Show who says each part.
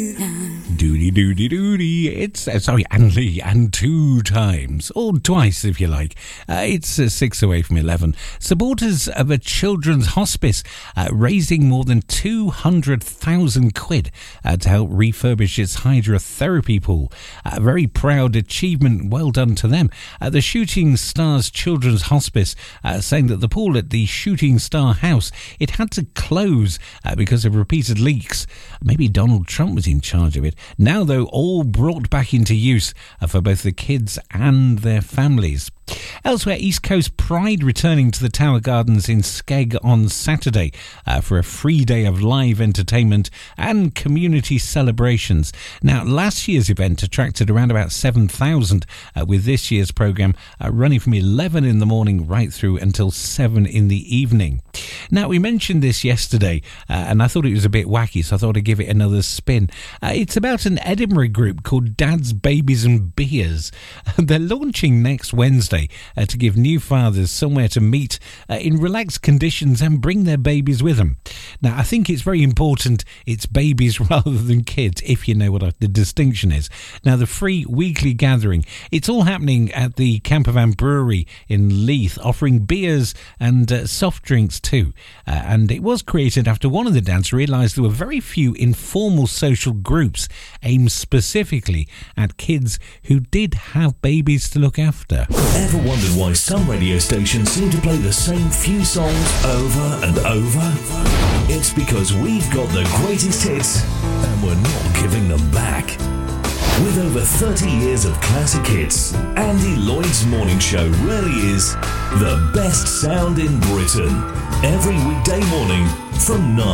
Speaker 1: Doody doody doody. It's and Lee, and two times, or twice if you like. It's 6 away from 11. Supporters of a children's hospice raising more than 200,000 quid to help refurbish its hydrotherapy pool. A very proud achievement. Well done to them. The Shooting Stars Children's Hospice saying that the pool at the Shooting Star House, it had to close because of repeated leaks. Maybe Donald Trump was in charge of it. Now, though, all brought back into use for both the kids and their families. Elsewhere, East Coast Pride returning to the Tower Gardens in Skeg on Saturday for a free day of live entertainment and community celebrations. Now, last year's event attracted around about 7,000, with this year's programme running from 11 in the morning right through until 7 in the evening. Now, we mentioned this yesterday, and I thought it was a bit wacky, so I thought I'd give it another spin. It's about an Edinburgh group called Dads, Babies and Beers. They're launching next Wednesday to give new fathers somewhere to meet in relaxed conditions and bring their babies with them. Now, I think it's very important it's babies rather than kids, if you know what the distinction is. Now, the free weekly gathering, it's all happening at the Campervan Brewery in Leith, offering beers and soft drinks too. And it was created after one of the dads realised there were very few informal social groups aimed specifically at kids who did have babies to look after.
Speaker 2: Ever wondered why some radio stations seem to play the same few songs over and over? It's because we've got the greatest hits and we're not giving them back. With over 30 years of classic hits, Andy Lloyd's morning show really is the best sound in Britain. Every weekday morning from 9.